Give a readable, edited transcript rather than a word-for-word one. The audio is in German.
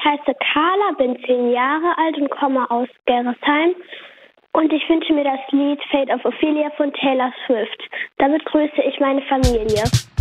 heiße Carla, bin 10 Jahre alt und komme aus Gerresheim. Und ich wünsche mir das Lied Fate of Ophelia von Taylor Swift. Damit grüße ich meine Familie.